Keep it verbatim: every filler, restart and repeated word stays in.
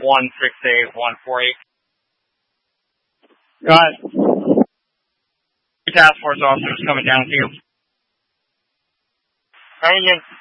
one six eight one four eight. Go ahead. Task force officers coming down to you. Union